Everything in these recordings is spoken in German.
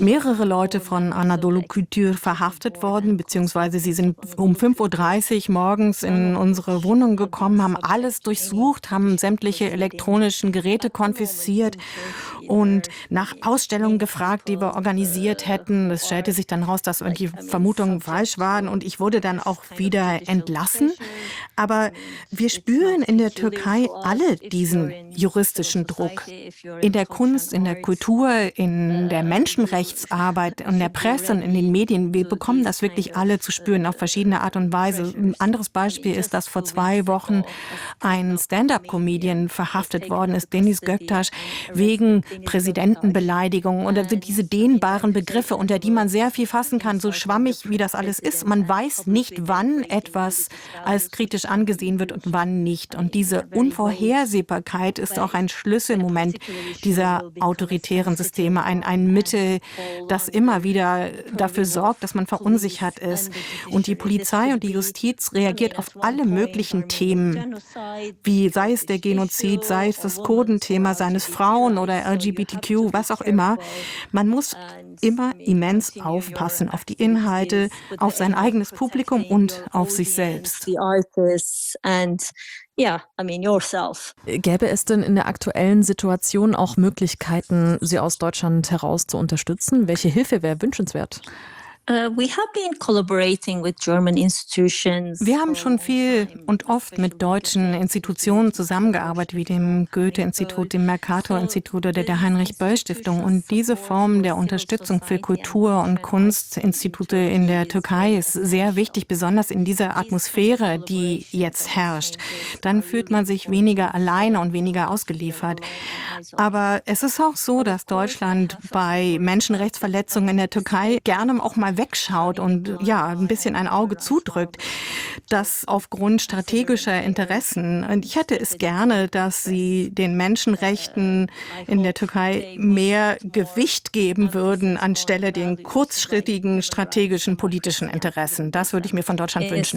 mehrere Leute von Anadolu Kütür verhaftet worden, beziehungsweise sie sind um 5:30 Uhr morgens in unsere Wohnung gekommen, haben alles durchsucht, haben sämtliche elektronischen Geräte konfisziert und nach Ausstellungen gefragt, die wir organisiert hätten. Es stellte sich dann raus, dass die Vermutungen falsch waren und ich wurde dann auch wieder entlassen. Aber wir spüren in der Türkei alle diesen juristischen Druck. In der Kunst, in der Kultur, in der Menschenrechtsarbeit, in der Presse und in den Medien. Wir bekommen das wirklich alle zu spüren, auf verschiedene Art und Weise. Ein anderes Beispiel ist, dass vor 2 Wochen ein Stand-up-Comedian verhaftet worden ist, Deniz Göktaş, wegen Präsidentenbeleidigung. Und das sind diese dehnbaren Begriffe, unter die man sehr viel fassen kann, so schwammig wie das alles ist. Man weiß nicht, wann etwas als kritisch angesehen wird und wann nicht. Und diese Unvorhersehbarkeit ist auch ein Schlüsselmoment dieser autoritären Systeme, ein Mittel, das immer wieder dafür sorgt, dass man verunsichert ist. Und die Polizei und die Justiz reagiert auf alle möglichen Themen, wie sei es der Genozid, sei es das Kurdenthema, seien es Frauen oder LGBTQ, was auch immer. Man muss immer immens aufpassen auf die Inhalte, auf sein eigenes Publikum und auf sich selbst. Gäbe es denn in der aktuellen Situation auch Möglichkeiten, Sie aus Deutschland heraus zu unterstützen? Welche Hilfe wäre wünschenswert? Wir haben schon viel und oft mit deutschen Institutionen zusammengearbeitet, wie dem Goethe-Institut, dem Mercator-Institut oder der Heinrich-Böll-Stiftung. Und diese Form der Unterstützung für Kultur- und Kunstinstitute in der Türkei ist sehr wichtig, besonders in dieser Atmosphäre, die jetzt herrscht. Dann fühlt man sich weniger alleine und weniger ausgeliefert. Aber es ist auch so, dass Deutschland bei Menschenrechtsverletzungen in der Türkei gerne auch mal wegschaut und ja, ein bisschen ein Auge zudrückt, das aufgrund strategischer Interessen. Und ich hätte es gerne, dass sie den Menschenrechten in der Türkei mehr Gewicht geben würden, anstelle den kurzschrittigen strategischen politischen Interessen. Das würde ich mir von Deutschland wünschen.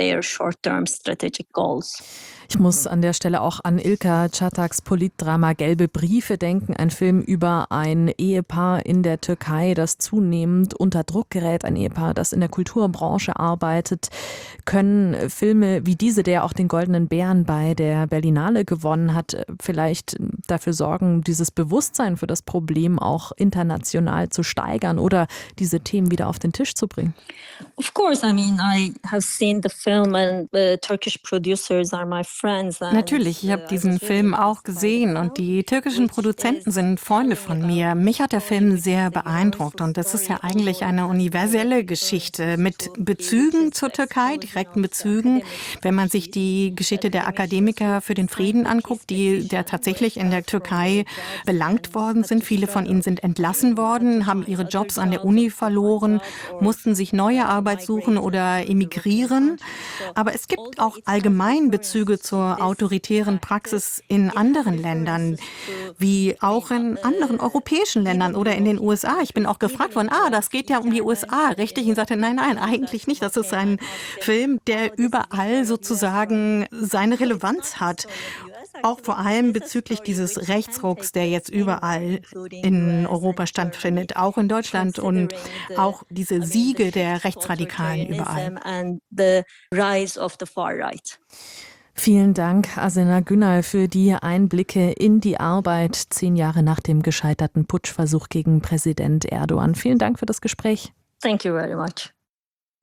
Ich muss an der Stelle auch an Ilker Çataks Politdrama Gelbe Briefe denken, ein Film über ein Ehepaar in der Türkei, das zunehmend unter Druck gerät, ein Ehepaar, das in der Kulturbranche arbeitet. Können Filme wie diese, der auch den Goldenen Bären bei der Berlinale gewonnen hat, vielleicht dafür sorgen, dieses Bewusstsein für das Problem auch international zu steigern oder diese Themen wieder auf den Tisch zu bringen? Of course, I have seen the film and the Turkish producers are my friends. Natürlich, ich habe diesen Film auch gesehen und die türkischen Produzenten sind Freunde von mir. Mich hat der Film sehr beeindruckt und das ist ja eigentlich eine universelle Geschichte mit Bezügen zur Türkei, direkten Bezügen. Wenn man sich die Geschichte der Akademiker für den Frieden anguckt, die tatsächlich in der Türkei belangt worden sind. Viele von ihnen sind entlassen worden, haben ihre Jobs an der Uni verloren, mussten sich neue Arbeit suchen oder emigrieren. Aber es gibt auch allgemein Bezüge zur autoritären Praxis in anderen Ländern, wie auch in anderen europäischen Ländern oder in den USA. Ich bin auch gefragt worden, das geht ja um die USA, richtig? Und ich sagte, nein, eigentlich nicht. Das ist ein Film, der überall sozusagen seine Relevanz hat. Auch vor allem bezüglich dieses Rechtsrucks, der jetzt überall in Europa stattfindet, auch in Deutschland und auch diese Siege der Rechtsradikalen überall. Vielen Dank, Asena Günal, für die Einblicke in die Arbeit 10 Jahre nach dem gescheiterten Putschversuch gegen Präsident Erdogan. Vielen Dank für das Gespräch. Thank you very much.